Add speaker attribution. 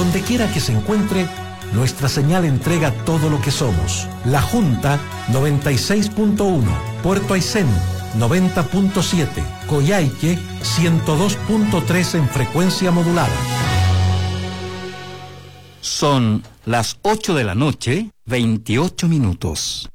Speaker 1: Donde quiera que se encuentre, nuestra señal entrega todo lo que somos. La Junta 96.1, Puerto Aysén 90.7, Coyhaique 102.3 en frecuencia modulada.
Speaker 2: Son las 8 de la noche, 28 minutos.